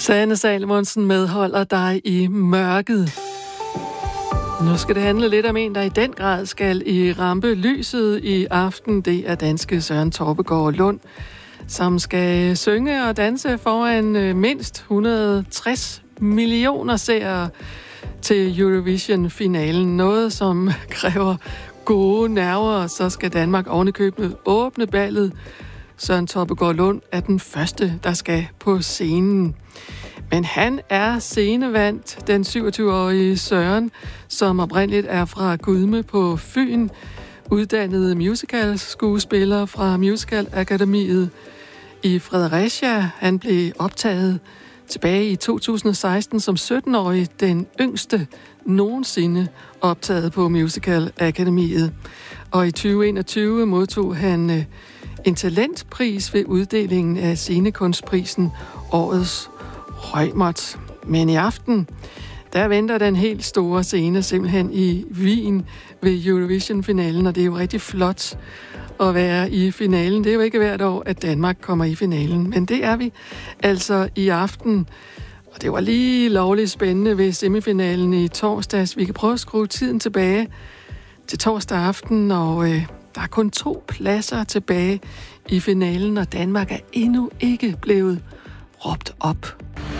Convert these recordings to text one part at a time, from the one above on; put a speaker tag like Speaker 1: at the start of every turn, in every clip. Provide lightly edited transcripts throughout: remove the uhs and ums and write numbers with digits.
Speaker 1: Sanne Salomonsen medholder dig i mørket. Nu skal det handle lidt om en, der i den grad skal i rampelyset i aften. Det er danske Søren Torpegaard Lund, som skal synge og danse foran mindst 160 millioner seere til Eurovision-finalen. Noget, som kræver gode nerver, så skal Danmark ovenikøbet åbne ballet. Søren Torpegaard Lund er den første, der skal på scenen. Men han er scenevandt, den 27-årige Søren, som oprindeligt er fra Gudme på Fyn, uddannet musical-skuespiller fra Musical Akademiet i Fredericia. Han blev optaget tilbage i 2016 som 17-årig, den yngste nogensinde optaget på Musical Akademiet. Og i 2021 modtog han en talentpris ved uddelingen af Scenekunstprisen, årets Reumert. Men i aften, der venter den helt store scene simpelthen i Wien ved Eurovision-finalen, og det er jo rigtig flot at være i finalen. Det er jo ikke hvert år, at Danmark kommer i finalen, men det er vi altså i aften. Og det var lige lovligt spændende ved semifinalen i torsdags. Vi kan prøve at skrue tiden tilbage til torsdag aften, og der er kun 2 pladser tilbage i finalen, og Danmark er endnu ikke blevet råbt op.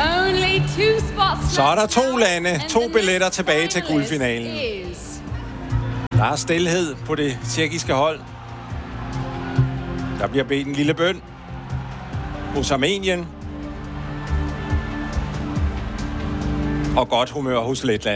Speaker 2: Så er der 2 lande, 2 billetter tilbage til guldfinalen. Der er stilhed på det tjekkiske hold. Der bliver bedt en lille bøn hos Armenien. Og godt humør hos Letland.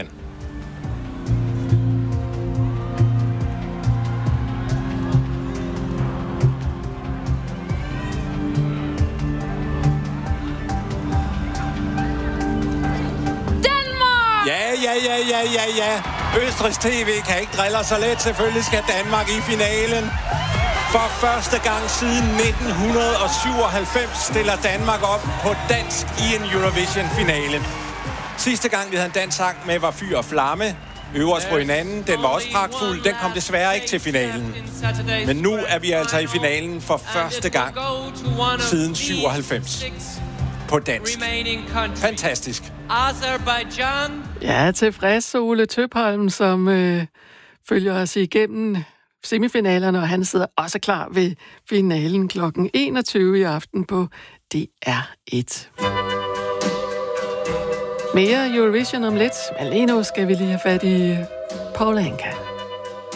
Speaker 2: Ja. Østrigs TV kan ikke drille så let. Selvfølgelig skal Danmark i finalen. For første gang siden 1997 stiller Danmark op på dansk i en Eurovision-finale. Sidste gang, vi havde en dansk sang med, var Fyr og Flamme. Øverst på hinanden. Den var også pragtfuld. Den kom desværre ikke til finalen. Men nu er vi altså i finalen for første gang siden 97. På dansk. Fantastisk.
Speaker 1: Ja, tilfreds Ole Tøpholm, som følger os igennem semifinalerne, og han sidder også klar ved finalen kl. 21 i aften på DR1. Mere Eurovision om lidt, men lige nu skal vi lige have fat i Paul Anka.